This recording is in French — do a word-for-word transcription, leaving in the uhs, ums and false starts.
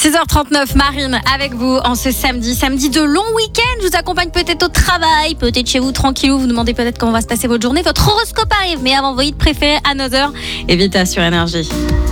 six heures trente-neuf, Marine avec vous en ce samedi. Samedi de long week-end. Je vous accompagne peut-être au travail, peut-être chez vous tranquillou. Vous demandez peut-être comment va se passer votre journée. Votre horoscope arrive. Mais avant, vos hits préférés à nos heures. Et vite sur Énergie.